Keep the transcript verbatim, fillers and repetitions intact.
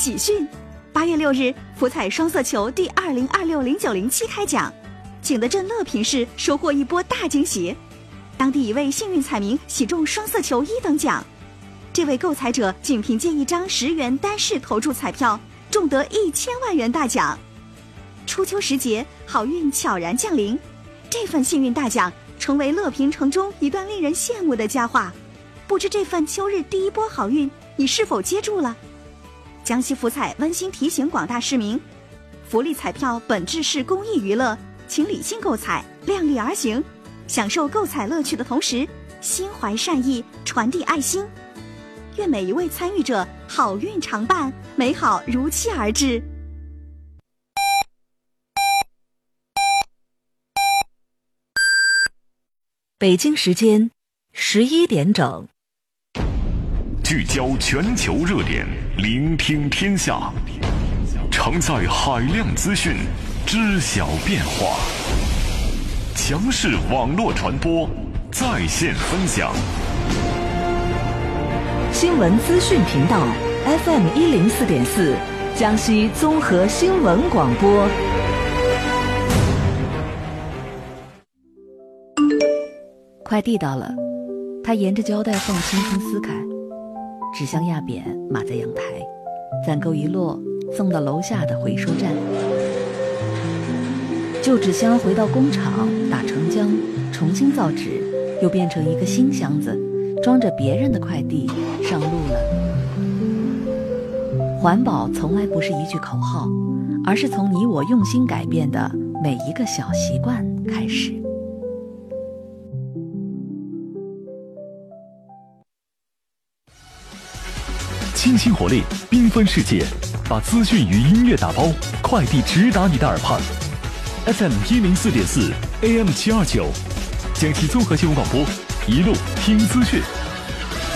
喜讯！八月六日，福彩双色球第二零二六零九零七开奖，景德镇乐平市收获一波大惊喜，当地一位幸运彩民喜中双色球一等奖。这位购彩者仅凭借一张十元单式投注彩票，中得一千万元大奖。初秋时节，好运悄然降临，这份幸运大奖成为乐平城中一段令人羡慕的佳话。不知这份秋日第一波好运，你是否接住了？江西福彩温馨提醒广大市民，福利彩票本质是公益娱乐，请理性购彩，量力而行，享受购彩乐趣的同时，心怀善意，传递爱心。愿每一位参与者好运常伴，美好如期而至。 北京时间十一点整， 聚焦全球热点，聆听天下，承载海量资讯，知晓变化。强势网络传播，在线分享。 新闻资讯频道 F M 一零四点四，江西综合新闻广播。快递到了，他沿着胶带缝轻轻撕开，纸箱压扁码在阳台，攒够一摞送到楼下的回收站。旧纸箱回到工厂打成浆，重新造纸，又变成一个新箱子，装着别人的快递上路了。环保从来不是一句口号，而是从你我用心改变的每一个小习惯开始。 清新活力，缤纷世界，把资讯与音乐打包，快递直达你的耳畔。F M 一零四点四 ，A M 七二九，江西综合新闻广播，一路听资讯。